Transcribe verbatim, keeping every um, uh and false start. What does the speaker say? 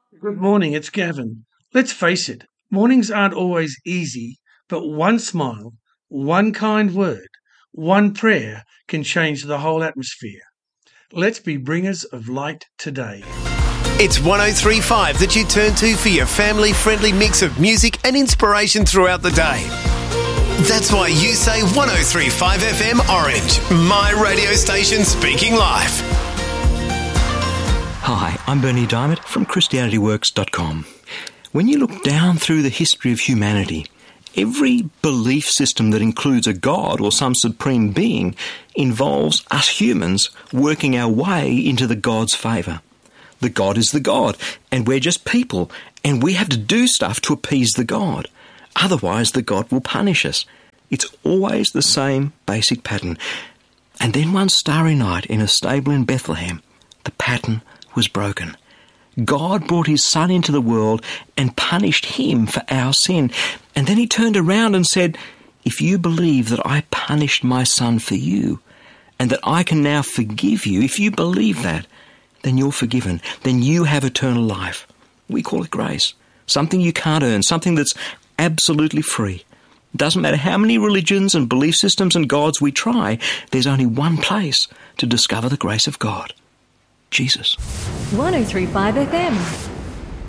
Good morning, it's Gavin. Let's face it, mornings aren't always easy, but one smile, one kind word, one prayer can change the whole atmosphere. Let's be bringers of light today. It's one oh three point five that you turn to for your family-friendly mix of music and inspiration throughout the day. That's why you say one oh three point five F M Orange, my radio station speaking life. Hi, I'm Bernie Diamond from Christianity Works dot com. When you look down through the history of humanity, every belief system that includes a God or some supreme being involves us humans working our way into the God's favour. The God is the God, and we're just people, and we have to do stuff to appease the God. Otherwise, the God will punish us. It's always the same basic pattern. And then one starry night in a stable in Bethlehem, the pattern was broken. God brought his son into the world and punished him for our sin. And then he turned around and said, if you believe that I punished my son for you, and that I can now forgive you, if you believe that, then you're forgiven. Then you have eternal life. We call it grace. Something you can't earn, something that's absolutely free. Doesn't matter how many religions and belief systems and gods we try, there's only one place to discover the grace of God. Jesus. one oh three point five F M.